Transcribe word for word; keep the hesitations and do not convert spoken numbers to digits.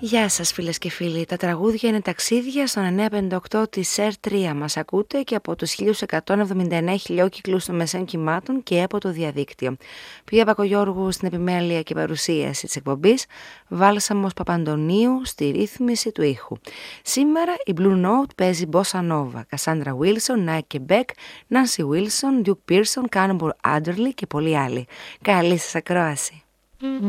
Γεια σας φίλες και φίλοι, τα τραγούδια είναι ταξίδια στον εννιακόσια πενήντα οκτώ της Air τρία. Μας ακούτε και από τους χίλια εκατόν εβδομήντα εννέα χιλιόκυκλους των μεσαίων κυμάτων και από το διαδίκτυο. Πία Πακογιώργου στην επιμέλεια και παρουσίαση της εκπομπής, Βάλσαμος Παπαντονίου στη ρύθμιση του ήχου. Σήμερα η Blue Note παίζει Bossa Nova, Cassandra Wilson, Nike Beck, Nancy Wilson, Duke Pearson, Cannonball Adderley και πολλοί άλλοι. Καλή σας ακρόαση.